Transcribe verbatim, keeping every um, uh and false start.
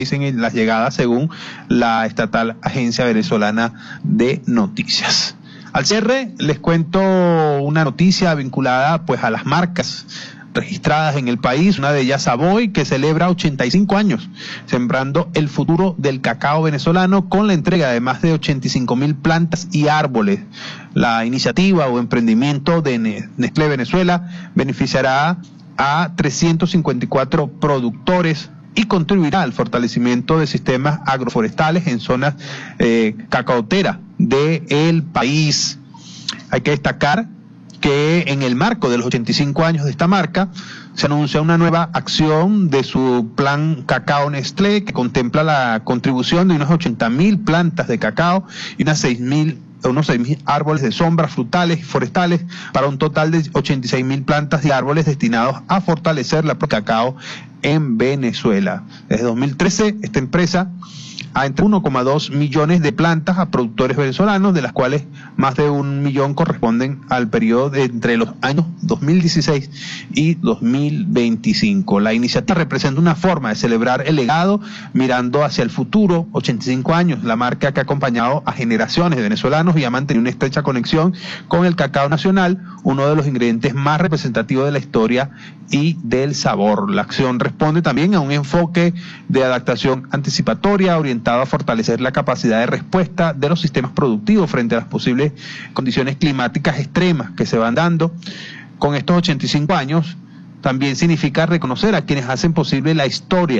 en las llegadas según la estatal Agencia Venezolana de Noticias. Al cierre les cuento una noticia vinculada pues a las marcas registradas en el país, una de ellas Savoy, que celebra ochenta y cinco años, sembrando el futuro del cacao venezolano con la entrega de más de ochenta y cinco mil plantas y árboles. La iniciativa o emprendimiento de Nestlé Venezuela beneficiará a trescientos cincuenta y cuatro productores y contribuirá al fortalecimiento de sistemas agroforestales en zonas eh, cacaoteras del país. Hay que destacar que en el marco de los ochenta y cinco años de esta marca se anuncia una nueva acción de su plan Cacao Nestlé, que contempla la contribución de unas ochenta mil plantas de cacao y unas seis mil unos seis mil árboles de sombra, frutales y forestales, para un total de ochenta y seis mil plantas y árboles destinados a fortalecer la cacao en Venezuela. Desde dos mil trece, esta empresa ha entregado uno coma dos millones de plantas a productores venezolanos, de las cuales más de un millón corresponden al periodo de entre los años dos mil dieciséis y dos mil veinticinco. La iniciativa representa una forma de celebrar el legado mirando hacia el futuro. ochenta y cinco años, la marca que ha acompañado a generaciones de venezolanos y ha mantenido una estrecha conexión con el cacao nacional, uno de los ingredientes más representativos de la historia y del sabor. La acción responde también a un enfoque de adaptación anticipatoria orientada a fortalecer la capacidad de respuesta de los sistemas productivos frente a las posibles condiciones climáticas extremas que se van dando. Con estos ochenta y cinco años, también significa reconocer a quienes hacen posible la historia